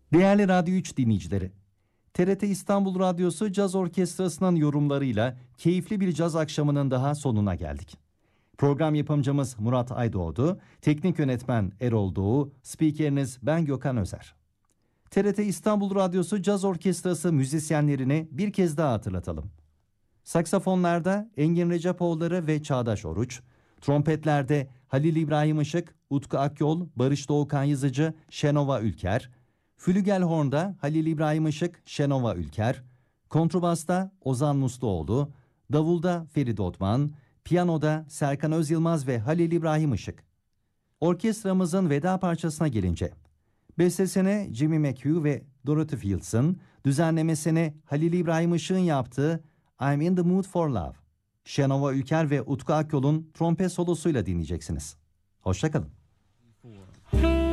Değerli Radyo 3 dinleyicileri, TRT İstanbul Radyosu Caz Orkestrası'nın yorumlarıyla keyifli bir caz akşamının daha sonuna geldik. Program yapımcımız Murat Aydoğdu, teknik yönetmen Erol Doğu, spikeriniz ben Gökhan Özer. TRT İstanbul Radyosu Caz Orkestrası müzisyenlerini bir kez daha hatırlatalım. Saksafonlarda Engin Recepoğulları ve Çağdaş Oruç, trompetlerde Halil İbrahim Işık, Utku Akyol, Barış Doğukan Yazıcı, Şenova Ülker, flügelhorn'da Halil İbrahim Işık, Şenova Ülker, kontrbasta Ozan Musluoğlu, davulda Ferit Otman, piyanoda Serkan Özyılmaz ve Halil İbrahim Işık. Orkestramızın veda parçasına gelince, bestesini Jimmy McHugh ve Dorothy Fields'ın, düzenlemesini Halil İbrahim Işık'ın yaptığı I'm in the Mood for Love, Şenova Ülker ve Utku Akyol'un trompet solosuyla dinleyeceksiniz. Hoşça kalın.